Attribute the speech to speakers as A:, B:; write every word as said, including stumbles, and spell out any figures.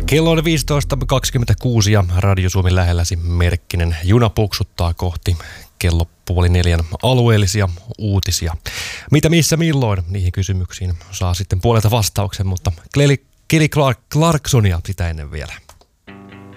A: Kello on viisitoista kaksikymmentäkuusi ja Radio Suomi lähelläsi merkkinen juna puksuttaa kohti kello puoli neljän alueellisia uutisia. Mitä, missä, milloin? Niihin kysymyksiin saa sitten puolelta vastauksen, mutta Kelly Clark, Clarksonia sitä ennen vielä.